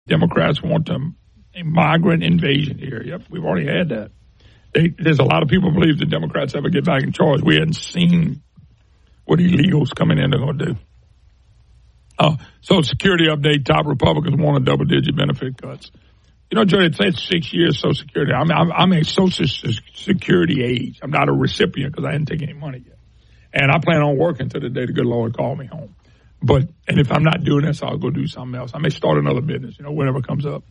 Democrats want a migrant invasion here. Yep, we've already had that. There's a lot of people believe the Democrats ever get back in charge. We hadn't seen what illegals coming in are going to do. Social Security update, top Republicans want a double-digit benefit cuts. You know, Joe, it's 6 years Social Security. I'm a Social Security age. I'm not a recipient because I didn't take any money yet. And I plan on working until the day the good Lord called me home. And if I'm not doing this, I'll go do something else. I may start another business, whenever it comes up.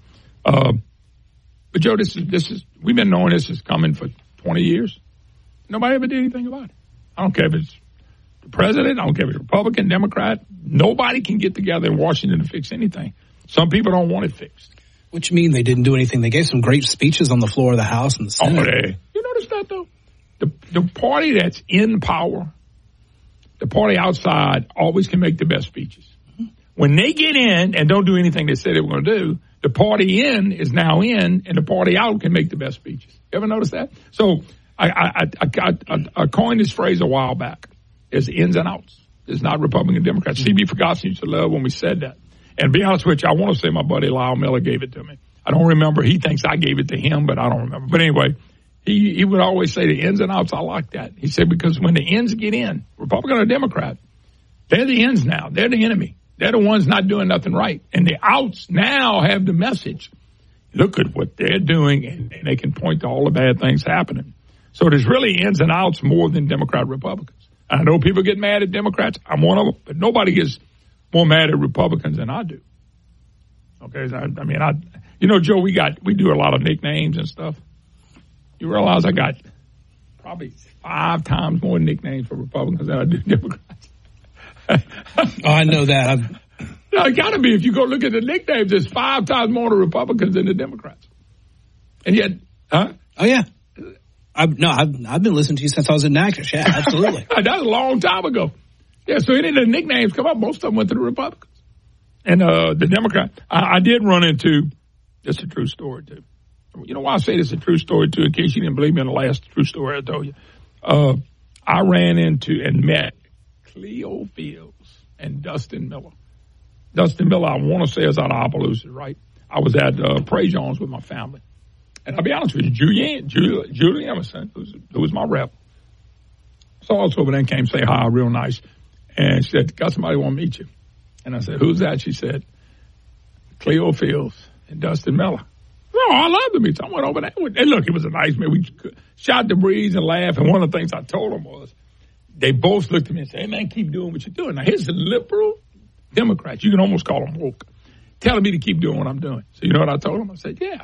But Joe, this is we've been knowing this is coming for 20 years. Nobody ever did anything about it. I don't care if it's the president. I don't care if it's Republican, Democrat. Nobody can get together in Washington to fix anything. Some people don't want it fixed. What you mean they didn't do anything? They gave some great speeches on the floor of the House and the Senate. You notice that, though? The party that's in power, the party outside, always can make the best speeches. When they get in and don't do anything they said they were going to do, the party in is now in, and the party out can make the best speeches. You ever notice that? So I coined this phrase a while back. There's ins and outs. There's not Republican and Democrats. C.B. Ferguson used to love when we said that. And to be honest with you, I want to say my buddy Lyle Miller gave it to me. I don't remember. He thinks I gave it to him, but I don't remember. But anyway, he would always say the ins and outs. I like that. He said because when the ins get in, Republican or Democrat, they're the ins now. They're the enemy. They're the ones not doing nothing right. And the outs now have the message. Look at what they're doing, and they can point to all the bad things happening. So there's really ins and outs more than Democrat Republicans. I know people get mad at Democrats. I'm one of them. But nobody gets more mad at Republicans than I do. Okay, Joe, we do a lot of nicknames and stuff. You realize I got probably 5 times more nicknames for Republicans than I do Democrats. I know that. No, it got to be. If you go look at the nicknames, there's 5 times more the Republicans than the Democrats. And yet, huh? Oh, yeah. I've been listening to you since I was in Natchez. Yeah, absolutely. That was a long time ago. Yeah, so any of the nicknames come up, most of them went to the Republicans. And the Democrat, I did run into, it's a true story, too. You know why I say this is a true story, too, in case you didn't believe me in the last true story I told you. I ran into and met Cleo Fields and Dustin Miller. Dustin Miller, I want to say, is out of Opelousas, right? I was at Praise Jones with my family. And I'll be honest with you, Julie Emerson, who was my rep, saw us over there and came say hi, real nice. And she said, got somebody want to meet you. And I said, who's that? She said, Cleo Fields and Dustin Miller. Oh, I love to meet you. I went over there. And look, it was a nice man. We shot the breeze and laughed. And one of the things I told them was, they both looked at me and said, hey, man, keep doing what you're doing. Now, here's the liberal Democrats. You can almost call them woke, telling me to keep doing what I'm doing. So you know what I told them? I said, yeah.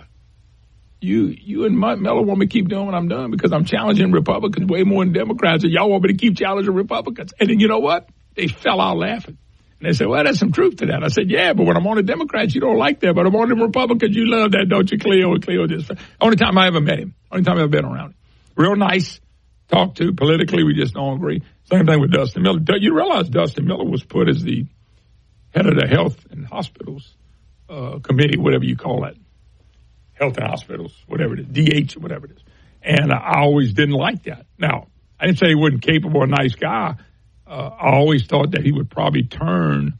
You and Miller want me to keep doing what I'm doing because I'm challenging Republicans way more than Democrats, and y'all want me to keep challenging Republicans. And then you know what? They fell out laughing. And they said, well, there's some truth to that. I said, yeah, but when I'm on the Democrats, you don't like that. But I'm on the Republicans, you love that, don't you, Cleo? And Cleo just, only time I ever met him. Only time I've ever been around him. Real nice, talk to. Politically, we just don't agree. Same thing with Dustin Miller. You realize Dustin Miller was put as the head of the Health and Hospitals Committee, whatever you call that. Health and Hospitals, whatever it is, DH, whatever it is. And I always didn't like that. Now, I didn't say he wasn't capable, a nice guy. I always thought that he would probably turn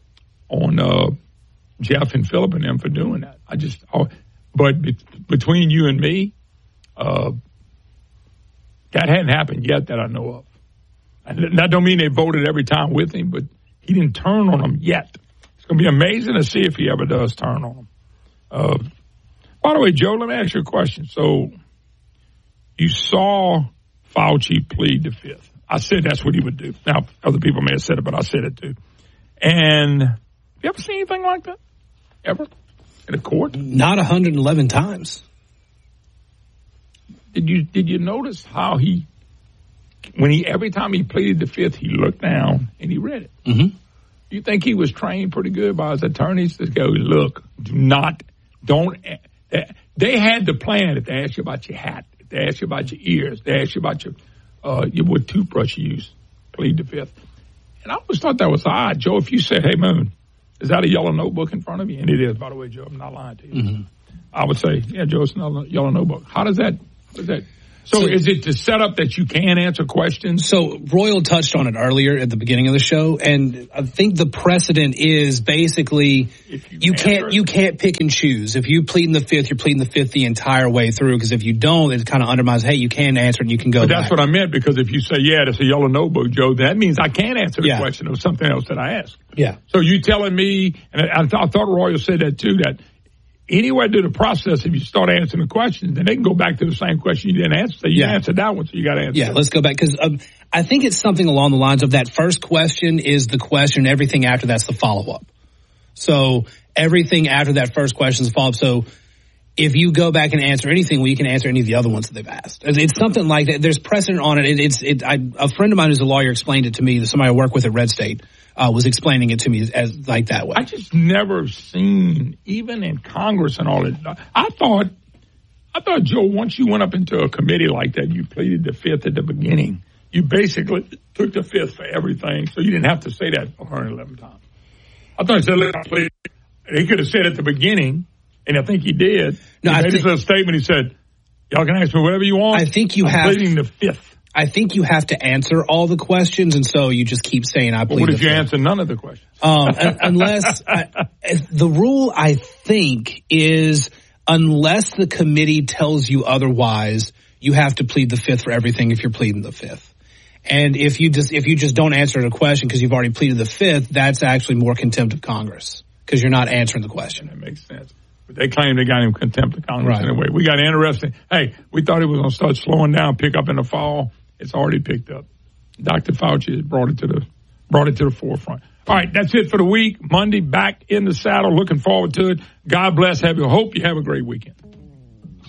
on Jeff and Philip and them for doing that. But between you and me, that hadn't happened yet that I know of. And that don't mean they voted every time with him, but he didn't turn on them yet. It's going to be amazing to see if he ever does turn on them. By the way, Joe, let me ask you a question. So you saw Fauci plead the Fifth. I said that's what he would do. Now, other people may have said it, but I said it too. And have you ever seen anything like that? Ever? In a court? Not 111 times. Did you notice how every time he pleaded the Fifth, he looked down and he read it? Mm-hmm. You think he was trained pretty good by his attorneys to go, look, don't. They had the plan if they asked you about your hat, if they asked you about your ears, they asked you about what toothbrush you use, plead the Fifth. And I always thought that was odd. Joe, if you said, hey, Moon, is that a yellow notebook in front of you? And it is, by the way, Joe. I'm not lying to you. Mm-hmm. I would say, yeah, Joe, it's not a yellow notebook. How does that So is it to set up that you can answer questions? So Royal touched on it earlier at the beginning of the show, and I think the precedent is basically you can't pick and choose. If you plead in the fifth, you're pleading the fifth the entire way through, because if you don't, it kind of undermines, hey, you can answer and you can go back. That's what I meant, because if you say, yeah, that's a yellow notebook, Joe, that means I can't answer the question of something else that I asked. Yeah. So you telling me, and I thought Royal said that too, that anywhere through the process, if you start answering the questions, then they can go back to the same question you didn't answer. So you answered that one, so you got to answer. Yeah, let's go back, because I think it's something along the lines of that first question is the question, everything after that's the follow-up. So everything after that first question is follow-up. So if you go back and answer anything, well, you can answer any of the other ones that they've asked. It's something like that. There's precedent on it. A friend of mine who's a lawyer explained it to me. Somebody I work with at Red State was explaining it to me as like that way. I just never seen, even in Congress and all that. I thought, Joe, once you went up into a committee like that, you pleaded the fifth at the beginning. You basically took the fifth for everything, so you didn't have to say that 111 times. I thought he said, look, I plead. He could have said at the beginning, and I think he did. No, he made a statement. He said, y'all can ask me whatever you want. I think you I'm pleading the fifth. I think you have to answer all the questions, and so you just keep saying, I plead the fifth. What if you answer none of the questions? Unless the rule, I think, is unless the committee tells you otherwise, you have to plead the fifth for everything if you're pleading the fifth. And if you just don't answer the question because you've already pleaded the fifth, that's actually more contempt of Congress, because you're not answering the question. That makes sense. But they claim they got him contempt of Congress anyway. We got interesting. Hey, we thought it was going to start slowing down, pick up in the fall. It's already picked up. Dr. Fauci has brought it to the forefront. All right, that's it for the week. Monday, back in the saddle. Looking forward to it. God bless. Hope you have a great weekend.